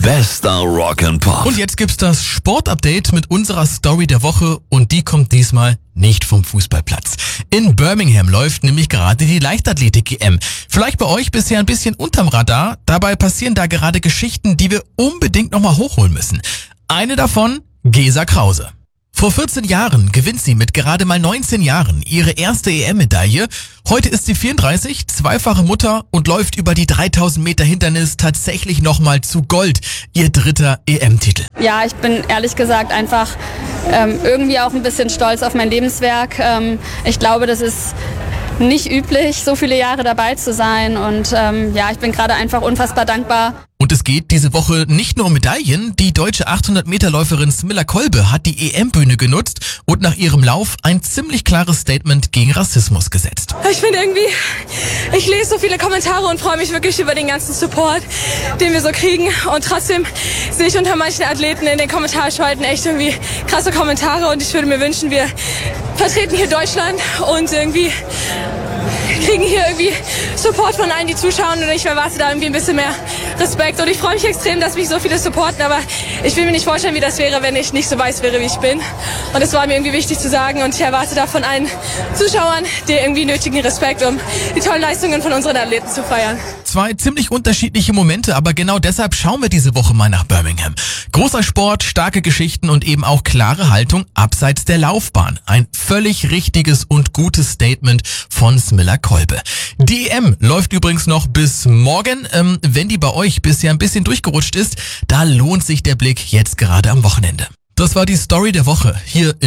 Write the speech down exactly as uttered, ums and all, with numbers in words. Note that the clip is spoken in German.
Bester Rock and Pop. Und jetzt gibt's das Sportupdate mit unserer Story der Woche und die kommt diesmal nicht vom Fußballplatz. In Birmingham läuft nämlich gerade die Leichtathletik-E M. Vielleicht bei euch bisher ein bisschen unterm Radar, dabei passieren da gerade Geschichten, die wir unbedingt nochmal hochholen müssen. Eine davon, Gesa Krause. Vor vierzehn Jahren gewinnt sie mit gerade mal neunzehn Jahren ihre erste E M-Medaille. Heute ist sie vierunddreißig, zweifache Mutter und läuft über die dreitausend Meter Hindernis tatsächlich nochmal zu Gold. Ihr dritter E M-Titel. Ja, ich bin ehrlich gesagt einfach ähm, irgendwie auch ein bisschen stolz auf mein Lebenswerk. Ähm, ich glaube, das ist nicht üblich, so viele Jahre dabei zu sein und ähm, ja, ich bin gerade einfach unfassbar dankbar. Und es geht diese Woche nicht nur um Medaillen. Die deutsche achthundert Meter Läuferin Smilla Kolbe hat die E M-Bühne genutzt und nach ihrem Lauf ein ziemlich klares Statement gegen Rassismus gesetzt. Ich finde irgendwie, ich lese so viele Kommentare und freue mich wirklich über den ganzen Support, den wir so kriegen. Und trotzdem sehe ich unter manchen Athleten in den Kommentarspalten echt irgendwie krasse Kommentare und ich würde mir wünschen, wir vertreten hier Deutschland und irgendwie kriegen hier irgendwie Support von allen, die zuschauen und ich erwarte da irgendwie ein bisschen mehr Respekt und ich freue mich extrem, dass mich so viele supporten, aber ich will mir nicht vorstellen, wie das wäre, wenn ich nicht so weiß wäre, wie ich bin und es war mir irgendwie wichtig zu sagen und ich erwarte da von allen Zuschauern den irgendwie nötigen Respekt, um die tollen Leistungen von unseren Athleten zu feiern. Zwei ziemlich unterschiedliche Momente, aber genau deshalb schauen wir diese Woche mal nach Birmingham. Großer Sport, starke Geschichten und eben auch klare Haltung abseits der Laufbahn. Ein völlig richtiges und gutes Statement von Smilla Kolbe. Die E M läuft übrigens noch bis morgen. Ähm, wenn die bei euch bisher ein bisschen durchgerutscht ist, da lohnt sich der Blick jetzt gerade am Wochenende. Das war die Story der Woche hier